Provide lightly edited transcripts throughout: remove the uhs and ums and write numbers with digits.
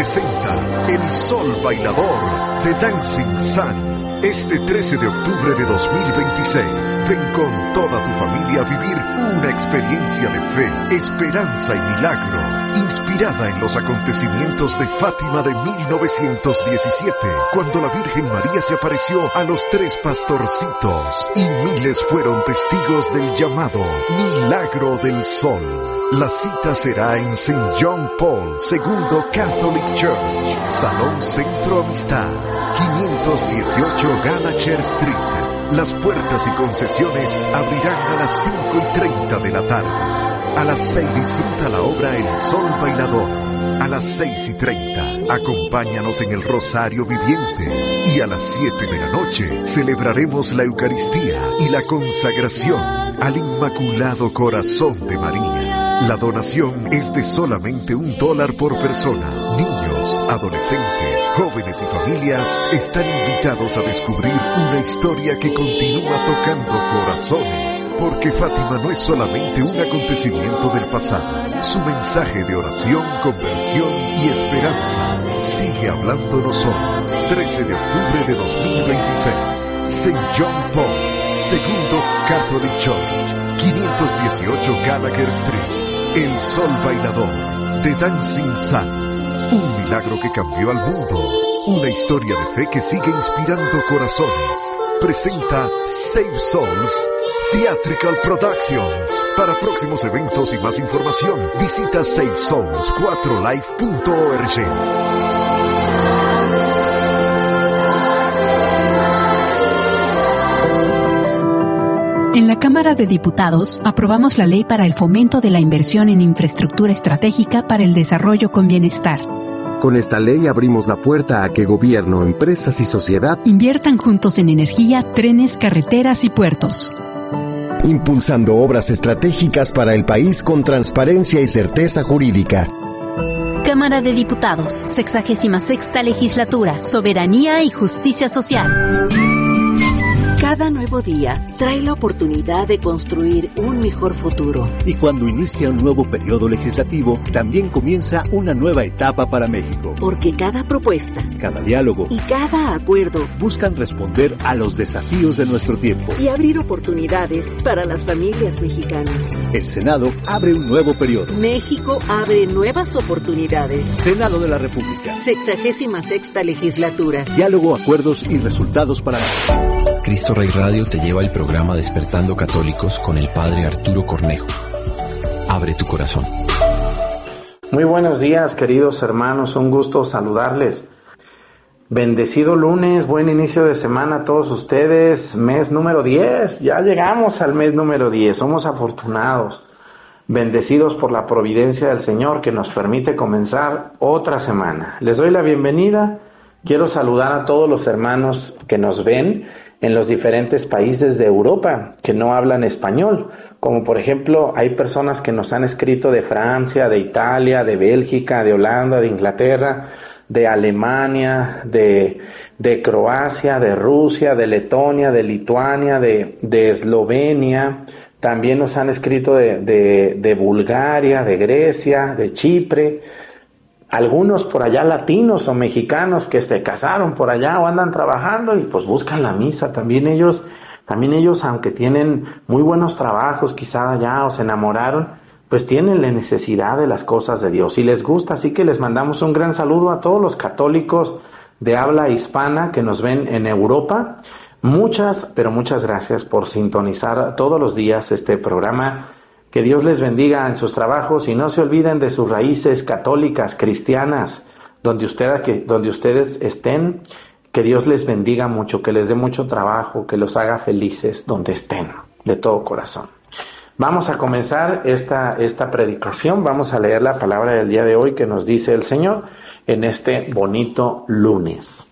presenta El Sol Bailador de Dancing Sun. Este 13 de octubre de 2026, ven con toda tu familia a vivir una experiencia de fe, esperanza y milagro, inspirada en los acontecimientos de Fátima de 1917, cuando la Virgen María se apareció a los 3 pastorcitos y miles fueron testigos del llamado Milagro del Sol. La cita será en St. John Paul II Catholic Church, Salón Centro Amistad, 518 Gallagher Street. Las puertas y concesiones abrirán a las 5:30 de la tarde. A las 6 disfruta la obra El Sol Bailador. A las 6:30 acompáñanos en el Rosario Viviente. Y a las 7 de la noche celebraremos la Eucaristía y la consagración al Inmaculado Corazón de María. La donación es de solamente $1 por persona. Niños, adolescentes, jóvenes y familias están invitados a descubrir una historia que continúa tocando corazones, porque Fátima no es solamente un acontecimiento del pasado. Su mensaje de oración, conversión y esperanza sigue hablándonos hoy. 13 de octubre de 2026, St. John Paul II Catholic Church, 518 Gallagher Street. El Sol Bailador de Dancing Sun. Un milagro que cambió al mundo. Una historia de fe que sigue inspirando corazones. Presenta Save Souls Theatrical Productions. Para próximos eventos y más información, visita savesouls4life.org. En la Cámara de Diputados aprobamos la Ley para el Fomento de la Inversión en Infraestructura Estratégica para el Desarrollo con Bienestar. Con esta ley abrimos la puerta a que gobierno, empresas y sociedad inviertan juntos en energía, trenes, carreteras y puertos. Impulsando obras estratégicas para el país con transparencia y certeza jurídica. Cámara de Diputados, 66ª Legislatura, Soberanía y Justicia Social. Cada nuevo día trae la oportunidad de construir un mejor futuro. Y cuando inicia un nuevo periodo legislativo, también comienza una nueva etapa para México. Porque cada propuesta, cada diálogo y cada acuerdo buscan responder a los desafíos de nuestro tiempo y abrir oportunidades para las familias mexicanas. El Senado abre un nuevo periodo. México abre nuevas oportunidades. Senado de la República. 66ª Legislatura. Diálogo, acuerdos y resultados para Cristo Rey Radio te lleva el programa Despertando Católicos con el Padre Arturo Cornejo. Abre tu corazón. Muy buenos días, queridos hermanos, un gusto saludarles. Bendecido lunes, buen inicio de semana a todos ustedes. Mes número 10, ya llegamos al mes número 10, somos afortunados. Bendecidos por la providencia del Señor que nos permite comenzar otra semana. Les doy la bienvenida. Quiero saludar a todos los hermanos que nos ven en los diferentes países de Europa que no hablan español, como por ejemplo hay personas que nos han escrito de Francia, de Italia, de Bélgica, de Holanda, de Inglaterra, de Alemania, de Croacia, de Rusia, de Letonia, de Lituania, de Eslovenia. También nos han escrito de Bulgaria, de Grecia, de Chipre. Algunos por allá latinos o mexicanos que se casaron por allá o andan trabajando y pues buscan la misa. También ellos, aunque tienen muy buenos trabajos quizá allá o se enamoraron, pues tienen la necesidad de las cosas de Dios y les gusta. Así que les mandamos un gran saludo a todos los católicos de habla hispana que nos ven en Europa. Muchas gracias por sintonizar todos los días este programa. Que Dios les bendiga en sus trabajos y no se olviden de sus raíces católicas, cristianas, donde ustedes estén. Que Dios les bendiga mucho, que les dé mucho trabajo, que los haga felices donde estén, de todo corazón. Vamos a comenzar esta predicación, vamos a leer la palabra del día de hoy que nos dice el Señor en este bonito lunes.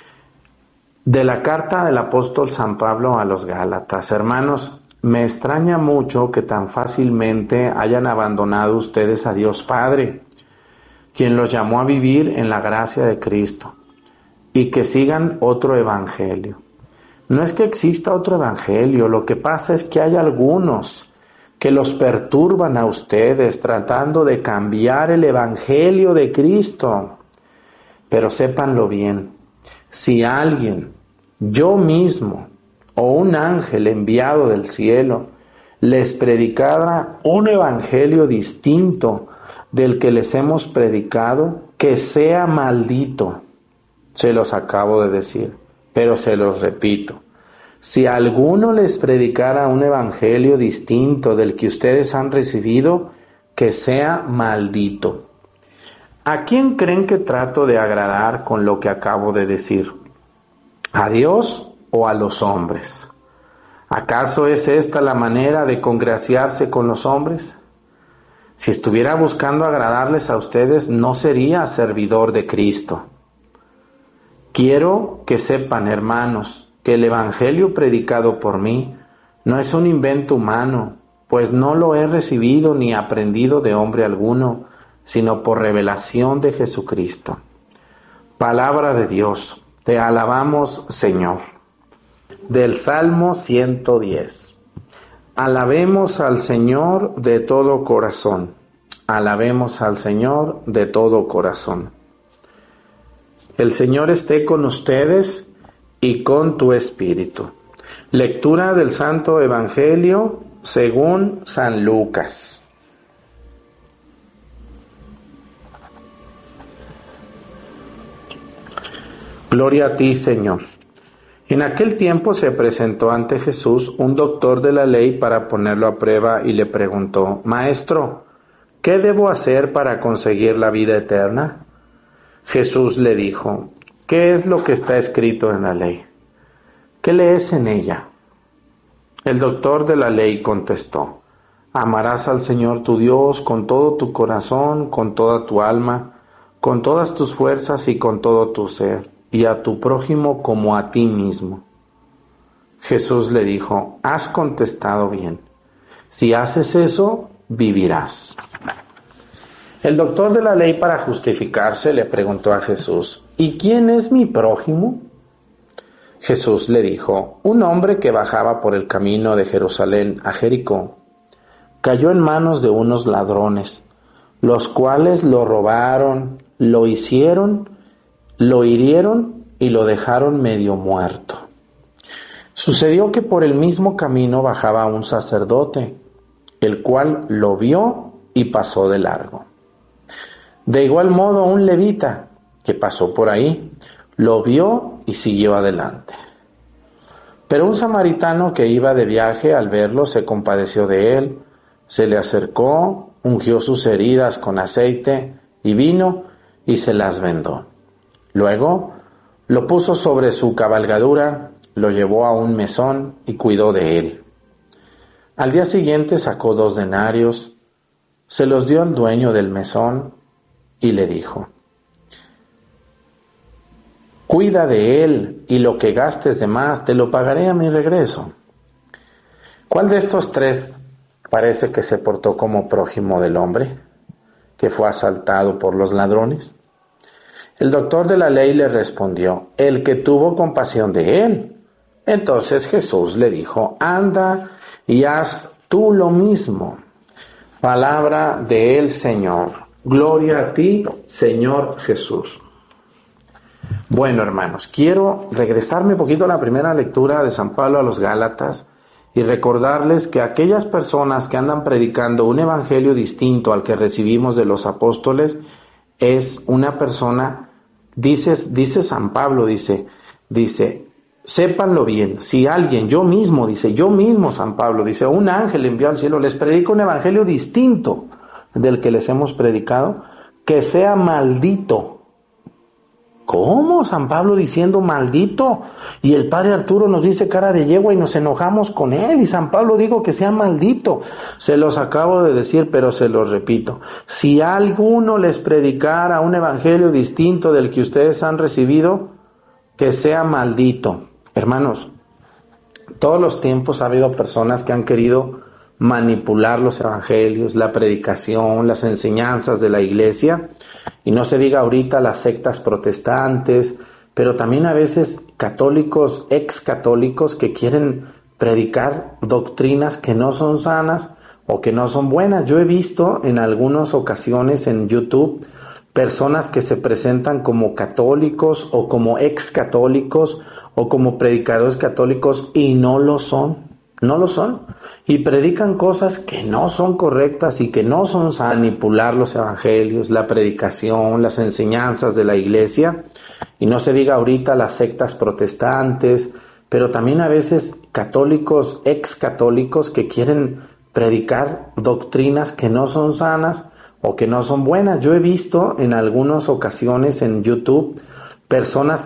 De la carta del apóstol San Pablo a los Gálatas. Hermanos, me extraña mucho que tan fácilmente hayan abandonado ustedes a Dios Padre, quien los llamó a vivir en la gracia de Cristo, y que sigan otro evangelio. No es que exista otro evangelio, lo que pasa es que hay algunos que los perturban a ustedes tratando de cambiar el evangelio de Cristo. Pero sépanlo bien, si alguien, yo mismo o un ángel enviado del cielo, les predicara un evangelio distinto del que les hemos predicado, que sea maldito. Se los acabo de decir, pero se los repito. Si alguno les predicara un evangelio distinto del que ustedes han recibido, que sea maldito. ¿A quién creen que trato de agradar con lo que acabo de decir? ¿A Dios o a los hombres? ¿Acaso es esta la manera de congraciarse con los hombres? Si estuviera buscando agradarles a ustedes, no sería servidor de Cristo. Quiero que sepan, hermanos, que el evangelio predicado por mí no es un invento humano, pues no lo he recibido ni aprendido de hombre alguno, sino por revelación de Jesucristo. Palabra de Dios, te alabamos, Señor. Del Salmo 110. Alabemos al Señor de todo corazón. Alabemos al Señor de todo corazón. El Señor esté con ustedes y con tu espíritu. Lectura del Santo Evangelio según San Lucas. Gloria a ti, Señor. En aquel tiempo se presentó ante Jesús un doctor de la ley para ponerlo a prueba y le preguntó: Maestro, ¿qué debo hacer para conseguir la vida eterna? Jesús le dijo: ¿Qué es lo que está escrito en la ley? ¿Qué lees en ella? El doctor de la ley contestó: Amarás al Señor tu Dios con todo tu corazón, con toda tu alma, con todas tus fuerzas y con todo tu ser, y a tu prójimo como a ti mismo. Jesús le dijo: Has contestado bien. Si haces eso, vivirás. El doctor de la ley, para justificarse, le preguntó a Jesús: ¿Y quién es mi prójimo? Jesús le dijo: Un hombre que bajaba por el camino de Jerusalén a Jericó cayó en manos de unos ladrones, los cuales lo robaron, lo hirieron y lo dejaron medio muerto. Sucedió que por el mismo camino bajaba un sacerdote, el cual lo vio y pasó de largo. De igual modo un levita, que pasó por ahí, lo vio y siguió adelante. Pero un samaritano que iba de viaje, al verlo, se compadeció de él, se le acercó, ungió sus heridas con aceite y vino y se las vendó. Luego lo puso sobre su cabalgadura, lo llevó a un mesón y cuidó de él. Al día siguiente sacó 2 denarios, se los dio al dueño del mesón y le dijo: Cuida de él y lo que gastes de más te lo pagaré a mi regreso. ¿Cuál de estos 3 parece que se portó como prójimo del hombre que fue asaltado por los ladrones? El doctor de la ley le respondió: el que tuvo compasión de él. Entonces Jesús le dijo: anda y haz tú lo mismo. Palabra del Señor. Gloria a ti, Señor Jesús. Bueno, hermanos, quiero regresarme un poquito a la primera lectura de San Pablo a los Gálatas y recordarles que aquellas personas que andan predicando un evangelio distinto al que recibimos de los apóstoles es una persona, dice San Pablo, dice, sépanlo bien, si alguien, yo mismo San Pablo, dice, un ángel enviado al cielo, les predica un evangelio distinto del que les hemos predicado, que sea maldito. ¿Cómo? San Pablo diciendo maldito, y el padre Arturo nos dice cara de yegua y nos enojamos con él, y San Pablo dijo que sea maldito. Se los acabo de decir, pero se los repito: si alguno les predicara un evangelio distinto del que ustedes han recibido, que sea maldito. Hermanos, todos los tiempos ha habido personas que han querido manipular los evangelios, la predicación, las enseñanzas de la iglesia, y no se diga ahorita las sectas protestantes, pero también a veces católicos, excatólicos, que quieren predicar doctrinas que no son sanas o que no son buenas. Yo he visto en algunas ocasiones en YouTube personas que se presentan como católicos o como ex católicos o como predicadores católicos y no lo son, y predican cosas que no son correctas y que no son sanas. Manipular los evangelios, la predicación, las enseñanzas de la iglesia, y no se diga ahorita las sectas protestantes, pero también a veces católicos, ex católicos que quieren predicar doctrinas que no son sanas o que no son buenas. Yo he visto en algunas ocasiones en YouTube personas